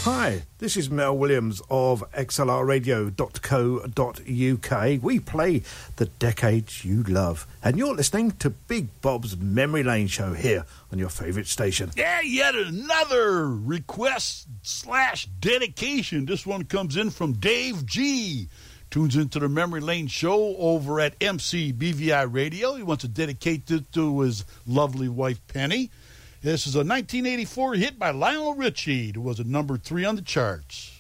Hi, this is Mel Williams of xlrradio.co.uk. We play the decades you love, and you're listening to Big Bob's Memory Lane Show here on your favourite station. Yeah, yet another request / dedication. This one comes in from Dave G. Tunes into the Memory Lane Show over at MCBVI Radio. He wants to dedicate it to his lovely wife, Penny. This is a 1984 hit by Lionel Richie. It was at number 3 on the charts.